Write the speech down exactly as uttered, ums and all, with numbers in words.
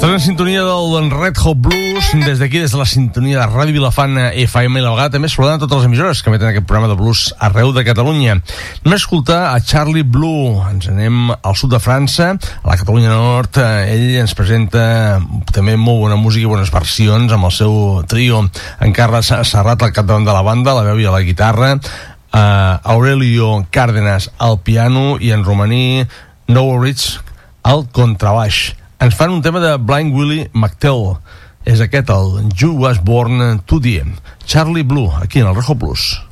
Estàs en sintonia del Red Hot Blues, des d'aquí, des de la sintonia de Ràdio Vilafant F M, i la vegada també saludant a totes les emissores que emeten aquest programa de blues arreu de Catalunya. Anem a escoltar a Charlie Blue. Ens anem al sud de França, a la Catalunya Nord. Ell ens presenta també molt bona música i bones versions amb el seu trio. En Carles Serrat al capdavant de la banda, la veu i la guitarra, uh, Aurelio Cárdenas al piano i en romaní Noah Rich al contrabaix. Ens fan un tema de Blind Willie McTell. És aquest, el You Was Born to Die. Charlie Blue, aquí en el Red Hot Blues.